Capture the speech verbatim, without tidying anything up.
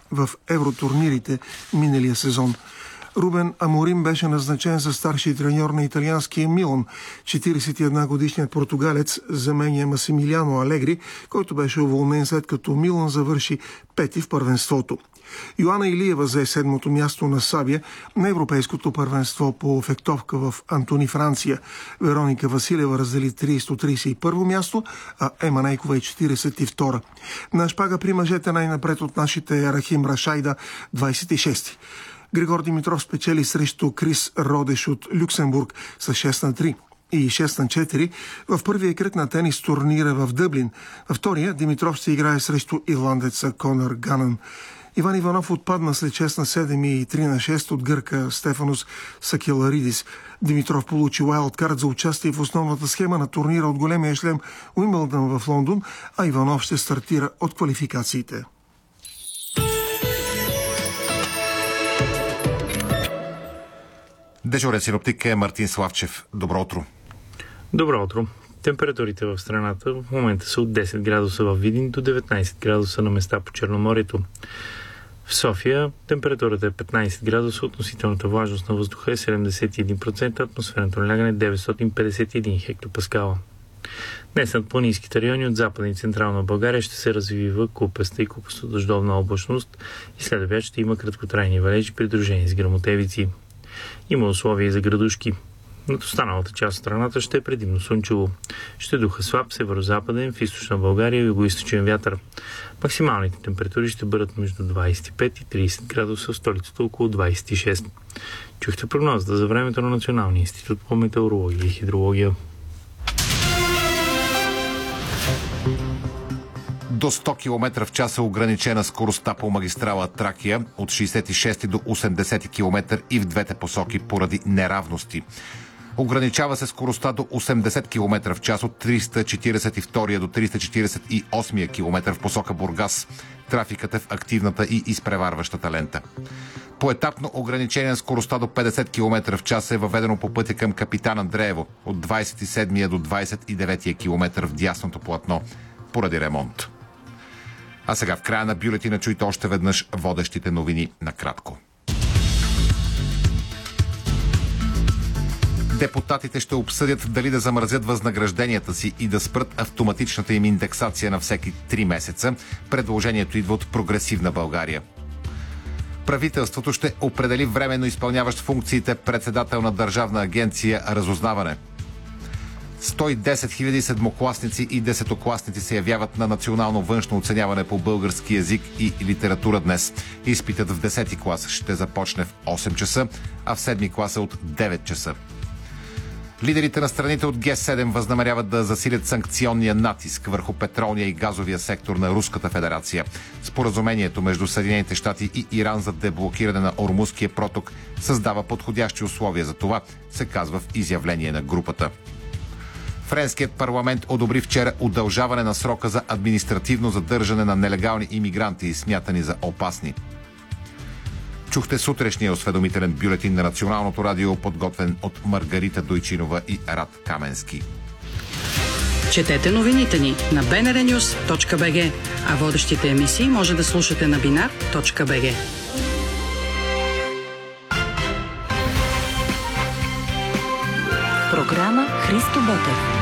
в евротурнирите миналия сезон. Рубен Аморим беше назначен за старши треньор на италианския Милан. четиридесет и една годишният португалец заменя Масимилиано Алегри, който беше уволнен след като Милан завърши пети в първенството. Йоана Илиева зае седмото място на Сабия на европейското първенство по фехтовка в Антони, Франция. Вероника Василева раздели тридесет тридесет и първо място, а Ема Нейкова е четиридесет и втора. На шпага при мъжете най-напред от нашите Рахим Рашайда двадесет и шести. Григор Димитров спечели срещу Крис Родеш от Люксембург с шест на три и шест на четири в първия кръг на тенис турнира в Дъблин. Във втория Димитров ще играе срещу ирландеца Конър Ганън. Иван Иванов отпадна след шест на седем и три на шест от гърка Стефанос Сакеларидис. Димитров получи уайлдкарт за участие в основната схема на турнира от големия шлем Уимбълдън в Лондон, а Иванов ще стартира от квалификациите. Дежурен синоптик е Мартин Славчев. Добро утро. Добро утро. Температурите в страната в момента са от десет градуса във Видин до деветнадесет градуса на места по Черноморието. В София температурата е петнадесет градуса, относителната влажност на въздуха е седемдесет и един процента, атмосферното налягане е деветстотин петдесет и един хектопаскала. Днес над планинските райони от Западна и Централна България ще се развива купеста и купесто-дъждовна облачност и след обяд ще има краткотрайни валежи, придружени с гръмотевици. Има условия за градушки. Над останалата част от страната ще е предимно слънчево. Ще духа слаб северо-западен, в източна България и югоизточен вятър. Максималните температури ще бъдат между двадесет и пет и тридесет градуса, в столицата около двадесет и шест. Чухте прогнозата за времето на Националния институт по метеорология и хидрология. До сто километра в час е ограничена скоростта по магистрала Тракия от шейсет и шести до осемдесети километър и в двете посоки поради неравности. Ограничава се скоростта до осемдесет километра в час от триста четиридесет и втори до триста четиридесет и осми километър в посока Бургас. Трафикът е в активната и изпреварващата лента. Поетапно ограничение на скоростта до петдесет километра в час е въведено по пътя към Капитан Андреево от двадесет и седми до двадесет и девети километър в дясното платно поради ремонт. А сега в края на бюлетина чуйте още веднъж водещите новини накратко. Депутатите ще обсъдят дали да замразят възнагражденията си и да спрат автоматичната им индексация на всеки три месеца. Предложението идва от Прогресивна България. Правителството ще определи временно изпълняващ функциите председател на Държавна агенция Разузнаване. сто и десет хиляди седмокласници и десетокласници се явяват на национално външно оценяване по български език и литература днес. Изпитът в десети клас ще започне в осем часа, а в седми клас е от девет часа. Лидерите на страните от Ге седем възнамеряват да засилят санкционния натиск върху петролния и газовия сектор на Руската федерация. Споразумението между Съединените щати и Иран за деблокиране на Ормузския проток създава подходящи условия за това, се казва в изявление на групата. Френският парламент одобри вчера удължаване на срока за административно задържане на нелегални имигранти, смятани за опасни. Чухте сутрешния осведомителен бюлетин на Националното радио, подготвен от Маргарита Дойчинова и Рад Каменски. Четете новините ни на би ен ар нюс точка би джи, а водещите емисии може да слушате на бинар точка би джи. Програма Христо Ботев.